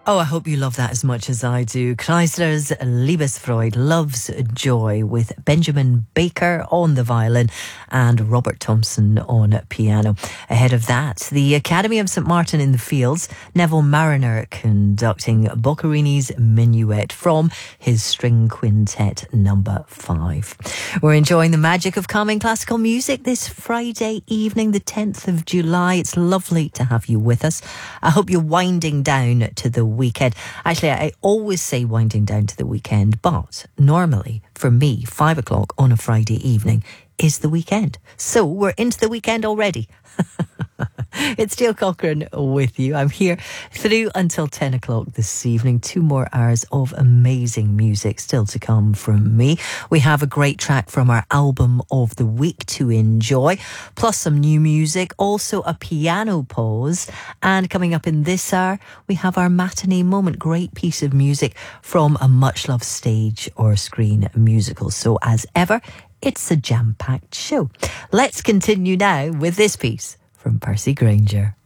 Oh, I hope you love that as much as I do. Kreisler's Liebesfreude, Love's Joy, with Benjamin Baker on the violin and Robert Thompson on piano. Ahead of that, the Academy of St Martin in the Fields, Neville Mariner conducting Boccherini's Minuet from his String Quintet number 5. We're enjoying the magic of calming classical music this Friday evening, the 10th of July. It's lovely to have you with us. I hope you're winding down to the weekend. Actually, I always say winding down to the weekend, but normally for me, 5 o'clock on a Friday evening is the weekend. So we're into the weekend already. It's Jill Cochran with you. I'm here through until 10 o'clock this evening. 2 more hours of amazing music still to come from me. We have a great track from our album of the week to enjoy, plus some new music, also a piano pause. And coming up in this hour, we have our matinee moment, great piece of music from a much-loved stage or screen musical. So as ever, it's a jam-packed show. Let's continue now with this piece from Percy Grainger.